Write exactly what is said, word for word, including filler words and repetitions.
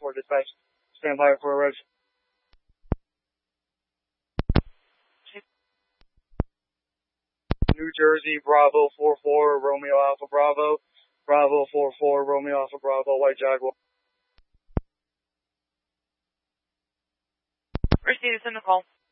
four dispatch. Stand by for a reg. New Jersey, Bravo four four, Romeo Alpha Bravo. Bravo four four, Romeo Alpha Bravo, White Jaguar. Received, send a call.